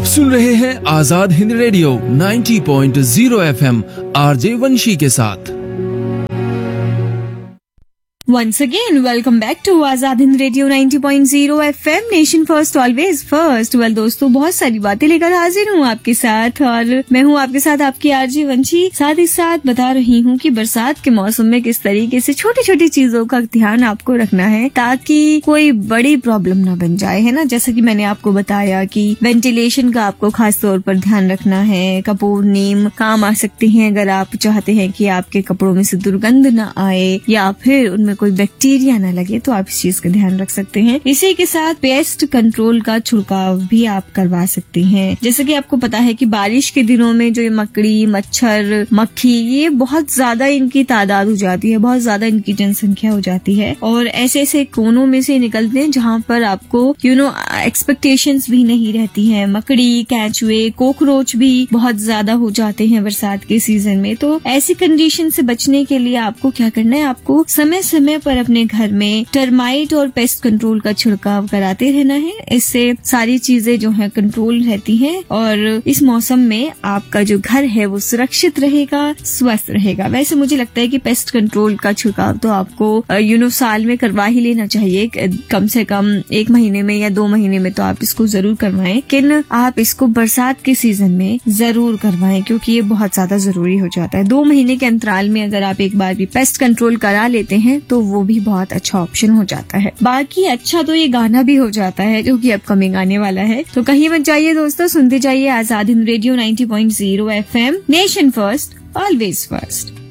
आप सुन रहे हैं Azad Hind radio 90.0 FM RJ वंशी के साथ। Once again, welcome back to Azad Hind Radio 90.0 FM, Nation First, Always First। well, दोस्तों, बहुत सारी बातें लेकर हाजिर हूँ आपके साथ और मैं हूँ आपके साथ आपकी आरजे वंशी। साथ ही साथ बता रही हूँ कि बरसात के मौसम में किस तरीके से छोटी छोटी चीजों का ध्यान आपको रखना है ताकि कोई बड़ी प्रॉब्लम ना बन जाए, है ना। जैसा कि मैंने आपको बताया कि वेंटिलेशन का आपको खास तौर पर ध्यान रखना है। कपूर, नीम काम आ सकते हैं अगर आप चाहते हैं कि आपके कपड़ों में से दुर्गंध न आए या फिर उनमें कोई बैक्टीरिया ना लगे, तो आप इस चीज का ध्यान रख सकते हैं। इसी के साथ पेस्ट कंट्रोल का छिड़काव भी आप करवा सकते हैं। जैसे कि आपको पता है कि बारिश के दिनों में जो ये मकड़ी, मच्छर, मक्खी, ये बहुत ज्यादा इनकी तादाद हो जाती है, बहुत ज्यादा इनकी जनसंख्या हो जाती है और ऐसे ऐसे कोनों में से निकलते हैं जहाँ पर आपको एक्सपेक्टेशंस भी नहीं रहती हैं। मकड़ी, कैचुए, कोकरोच भी बहुत ज्यादा हो जाते हैं बरसात के सीजन में। तो ऐसी कंडीशन से बचने के लिए आपको क्या करना है, आपको समय समय पर अपने घर में टर्माइट और पेस्ट कंट्रोल का छिड़काव कराते रहना है। इससे सारी चीजें जो है कंट्रोल रहती हैं और इस मौसम में आपका जो घर है वो सुरक्षित रहेगा, स्वस्थ रहेगा। वैसे मुझे लगता है कि पेस्ट कंट्रोल का छिड़काव तो आपको साल में करवा ही लेना चाहिए, कम से कम 1 महीने में या 2 महीने में तो आप इसको जरूर करवाएं। लेकिन आप इसको बरसात के सीजन में जरूर करवाएं क्योंकि ये बहुत ज्यादा जरूरी हो जाता है। 2 महीने के अंतराल में अगर आप एक बार भी पेस्ट कंट्रोल करा लेते हैं तो वो भी बहुत अच्छा ऑप्शन हो जाता है। बाकी अच्छा तो ये गाना भी हो जाता है जो कि अपकमिंग आने वाला है। तो कहीं मत जाइए दोस्तों, सुनते जाइए Azad Hind radio 90.0 FM, nation first, always first.